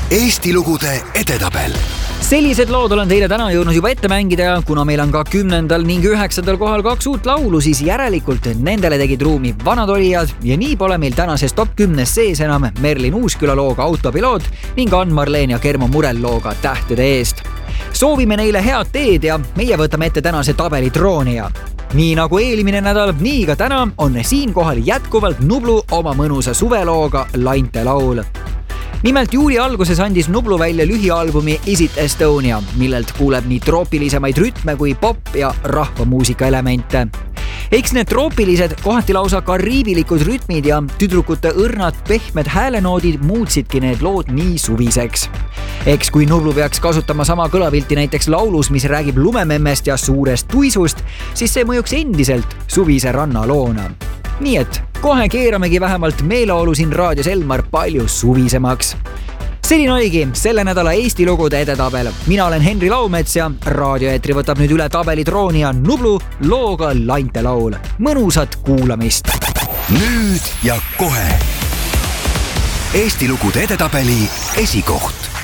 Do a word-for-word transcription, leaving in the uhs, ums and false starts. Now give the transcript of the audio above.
Eesti lugude edetabel. Sellised lood olen teile täna jõudnud juba ette mängida ja kuna meil on ka kümnendal ning üheksandal kohal kaks uut laulu, siis järelikult nendele tegid ruumi vanad olijad ja nii pole meil tänases top kümnes sees enam Merlin Uusküla looga Autopiloot ning Ann-Marleen ja Kermo Murel looga Tähtede eest. Soovime neile head teed ja meie võtame ette tänase tabeli troonija. Nii nagu eelmine nädal, nii ka täna on siinkohal jätkuvalt Nublu oma mõnusa suvelooga Lainte laul. Nimelt juuli alguses andis Nublu välja lühialbumi Is It Estonia, millelt kuuleb nii troopilisemaid rütme kui pop ja rahvamuusika elemente. Eks need troopilised, kohati lausa kariibilikud rütmid ja tüdrukute õrnad pehmed häälenoodid muutsidki need lood nii suviseks. Eks kui Nublu peaks kasutama sama kõlavilti näiteks laulus, mis räägib lumememmest ja suurest tuisust, siis see mõjuks endiselt suvise rannaloona. Nii et kohe keeramegi vähemalt meeleolu siin raadios Elmar palju suvisemaks. Selline oligi selle nädala Eesti lugude edetabel. Mina olen Henri Laumets ja raadioeetri võtab nüüd üle tabeli troonija Nublu looga Lainte laul. Mõnusat kuulamist! Nüüd ja kohe Eesti lugude edetabeli esikoht.